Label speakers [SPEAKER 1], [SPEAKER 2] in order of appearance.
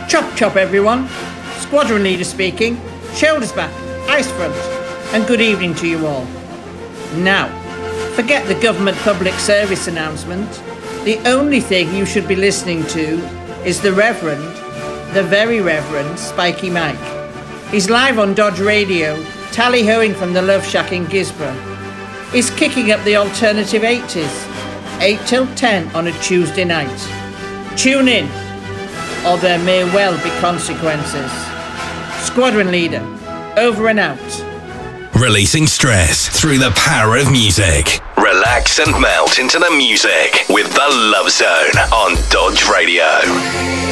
[SPEAKER 1] Chop chop everyone, Squadron Leader speaking, shoulders back, ice front, and good evening to you all. Now, forget the government public service announcement. The only thing you should be listening to is the very Reverend Spiky Mike. He's live on Dodge Radio, tally-hoing from the Love Shack in Gisborough. He's kicking up the alternative 80s, 8 till 10 on a Tuesday night. Tune in, or there may well be consequences. Squadron Leader, over and out.
[SPEAKER 2] Releasing stress through the power of music. Relax and melt into the music with The Love Zone on Dodge Radio.